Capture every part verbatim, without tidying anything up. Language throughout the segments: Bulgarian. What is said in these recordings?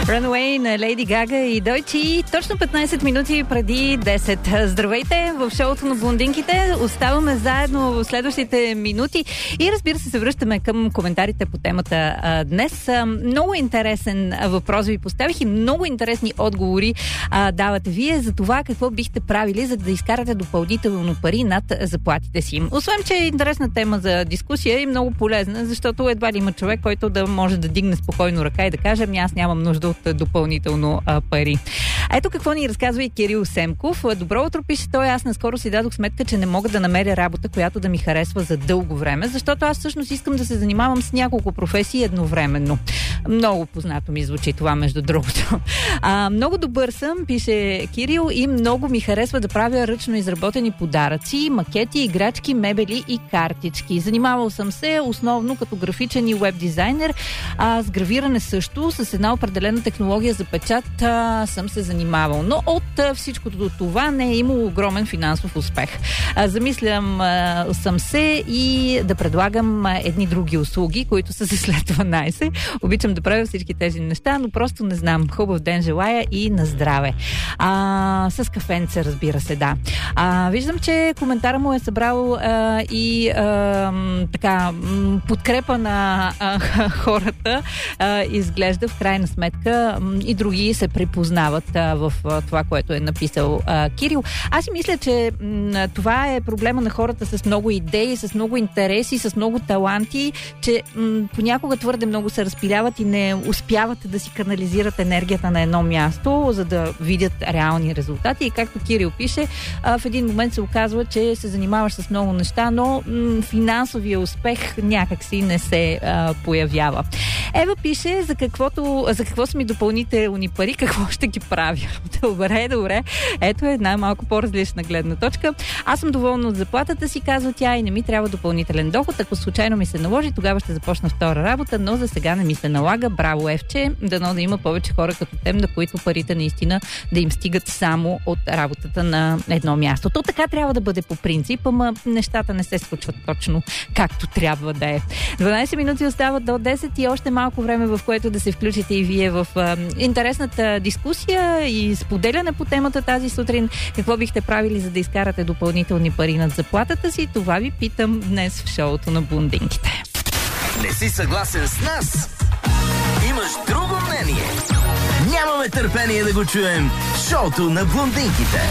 Runaway на Лейди Гага и Дойчи. Точно петнайсет минути преди десет. Здравейте в шоуто на блондинките. Оставаме заедно в следващите минути и разбира се се връщаме към коментарите по темата а, днес. А, много интересен въпрос ви поставих и много интересни отговори а, давате вие за това какво бихте правили, за да изкарате допълнително пари над заплатите си. Освен, че е интересна тема за дискусия и много полезна, защото едва ли има човек, който да може да дигне спокойно ръка и да каже, ами аз нямам нужда от допълнително а, пари. Ето какво ни разказва и Кирил Семков. Добро утро, пише той. Аз наскоро си дадох сметка, че не мога да намеря работа, която да ми харесва за дълго време, защото аз всъщност искам да се занимавам с няколко професии едновременно. Много познато ми звучи това, между другото. А, много добър съм, пише Кирил, и много ми харесва да правя ръчно изработени подаръци, макети, играчки, мебели и картички. Занимавал съм се основно като графичен и веб дизайнер, а с гравиране също, с една определена технология за печат а, съм се занимавал. Но от а, всичкото до това не е имало огромен финансов успех. А, замислям а, съм се и да предлагам а, едни други услуги, които са се след дванайсет. Обичам да правя всички тези неща, но просто не знам. Хубав ден желая и на здраве. А, с кафенце, разбира се, да. А, виждам, че коментара му е събрал а, и а, така подкрепа на а, хората. А, изглежда в крайна сметка и други се припознават а, в а, това, което е написал а, Кирил. Аз си мисля, че м, това е проблема на хората с много идеи, с много интереси, с много таланти, че м, понякога твърде много се разпиляват и не успяват да си канализират енергията на едно място, за да видят реални резултати. И както Кирил пише, а, в един момент се оказва, че се занимаваш с много неща, но м, финансовия успех някакси не се а, появява. Ева пише, за каквото, за какво са ми допълнителни пари, какво ще ги правя. Добре, добре. Ето е една малко по-различна гледна точка. Аз съм доволна от заплатата си, казва тя, и не ми трябва допълнителен доход. Ако случайно ми се наложи, тогава ще започна втора работа, но за сега не ми се налага. Браво, Евче. Дано да има повече хора като теб, на които парите наистина да им стигат само от работата на едно място. То така трябва да бъде по принцип, ама нещата не се случват точно както трябва да е. дванайсет минути остават до десет и още малко време, в което да се включите и вие в а, интересната дискусия и споделяне по темата тази сутрин. Какво бихте правили, за да изкарате допълнителни пари над заплатата си? Това ви питам днес в шоуто на блондинките. Не си съгласен с нас? Имаш друго мнение? Нямаме търпение да го чуем. Шоуто на блондинките.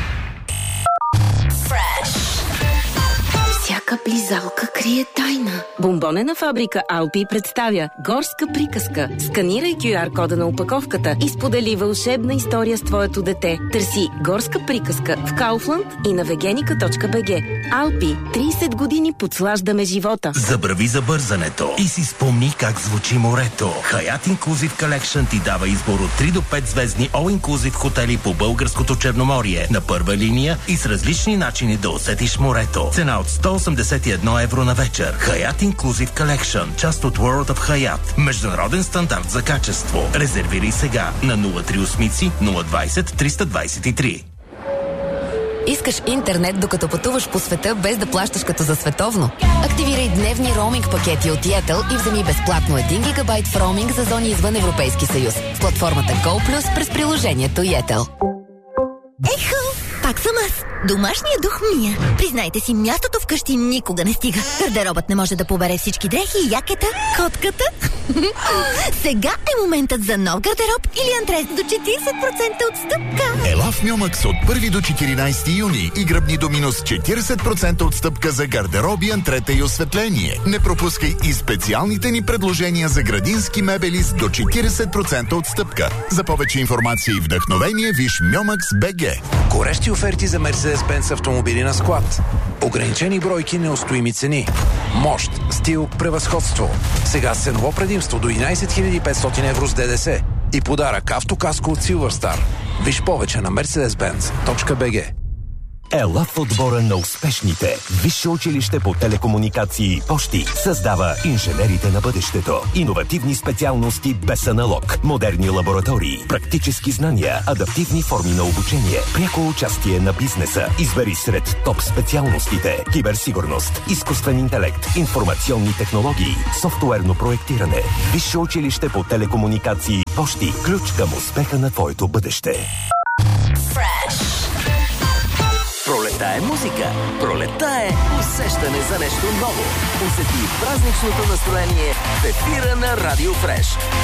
Всяка близалка крие тайна. Бомбонена фабрика Алпи представя горска приказка. Сканирай ку ар кода на опаковката и сподели вълшебна история с твоето дете. Търси горска приказка в Kaufland и на вегеника точка би джи. Алпи. трийсет години подслаждаме живота. Забрави забързането и си спомни как звучи морето. Hyatt Inclusive Collection ти дава избор от три до пет звездни All-Inclusive хотели по българското Черноморие на първа линия и с различни начини да усетиш морето. Цена от сто осемдесет и едно евро на вечер. Hyatt Inclusive Collection, част от World of Hyatt. Международен стандарт за качество. Резервирай сега на нула три осем нула двайсет триста двайсет и три. Искаш интернет, докато пътуваш по света, без да плащаш като за световно? Активирай дневни роуминг пакети от Yettel и вземи безплатно един гигабайт в роуминг за зони извън Европейски съюз с платформата GoPlus през приложението Yettel. Ехо! Пак съм аз. Домашният дух Мия. Признайте си, мястото вкъщи никога не стига. Гардеробът не може да побере всички дрехи и якета, котката. Сега е моментът за нов гардероб или антрес до четирийсет процента отстъпка. Ела в Мьомакс от първи до четиринайсети юни и гръбни до минус четирийсет процента отстъпка за гардероби, антрета и осветление. Не пропускай и специалните ни предложения за градински мебели с до четирийсет процента отстъпка. За повече информация и вдъхновение виж Мьомакс точка би джи. Горещи оферти за Mercedes-Benz автомобили на склад. Ограничени бройки, неустоими цени. Мощ, стил, превъзходство. Сега с ценово предимство до единайсет хиляди и петстотин евро с ДДС. И подарък автокаско от Silverstar. Виж повече на мерцедес бенц точка би джи. Ела в отбора на успешните. Висше училище по телекомуникации Пощи създава инженерите на бъдещето. Иновативни специалности без аналог. Модерни лаборатории. Практически знания. Адаптивни форми на обучение. Пряко участие на бизнеса. Избери сред топ специалностите. Киберсигурност. Изкуствен интелект. Информационни технологии. Софтуерно проектиране. Висше училище по телекомуникации Пощи. Ключ към успеха на твоето бъдеще. Пролета е музика. Пролета е усещане за нещо ново. Усети празничното настроение в ефира на Радио Фреш.